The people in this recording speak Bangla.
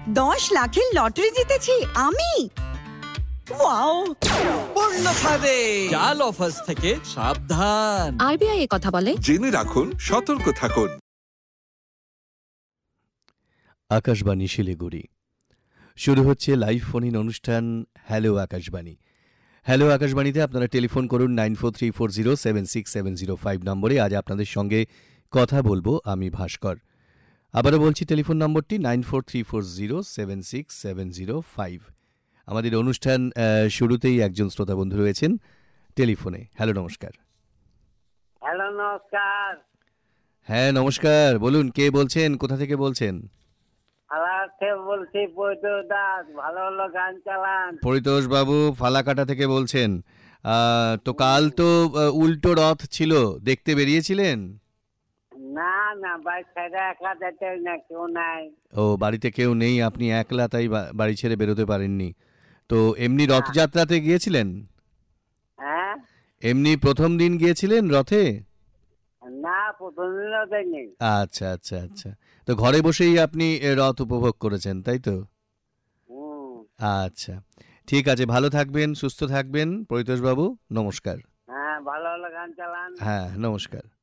10 লাখের লটারি জিতেছি আমি। ওয়াও! পূর্ণ ফাঁদে জাল অফার্স থেকে সাবধান। আরবিআই এ কথা বলে। জেনে রাখুন, সতর্ক থাকুন। আকাশবাণী শিলিগুড়ি শুরু হচ্ছে লাইভ ফোন ইন অনুষ্ঠান হ্যালো আকাশবাণী। হ্যালো আকাশবাণীতে আপনারা টেলিফোন করুন 9434076705 নম্বরে। আজ আপনাদের সঙ্গে কথা বলবো আমি ভাস্কর। আবারও বলছি টেলিফোন নম্বরটি 9434076705। আমাদের অনুষ্ঠান শুরুতেই একজন শ্রোতা বন্ধু রয়েছেন টেলিফোনে। হ্যালো, নমস্কার। হ্যালো, নমস্কার। হ্যাঁ নমস্কার, বলুন কে বলছেন, কোথা থেকে বলছেন? বলছি পরিতোষ দাস, ভালো ভালো গান চালান। পরিতোষ বাবু ফালাকাটা থেকে বলছেন। তো কাল তো উল্টো রথ ছিল, দেখতে বেরিয়েছিলেন? না না, বাইক ছেড়ে একা যেতে না, কেউ নাই। ও, বাড়িতে কেউ নেই, আপনি একলা, তাই বাড়ি ছেড়ে বেরোতে পারেননি। তো এমনি রথযাত্রাতে গিয়েছিলেন? হ্যাঁ, এমনি প্রথম দিন গিয়েছিলেন রথে? না, প্রথম দিনও দেয়নি। আচ্ছা আচ্ছা আচ্ছা, তো ঘরে বসেই আপনি রথ উপভোগ করেছেন, তাই তো? আচ্ছা, ঠিক আছে, ভালো থাকবেন, সুস্থ থাকবেন পরিতোষ বাবু, নমস্কার। হ্যাঁ, ভালো ভালো গান চালান। হ্যাঁ নমস্কার।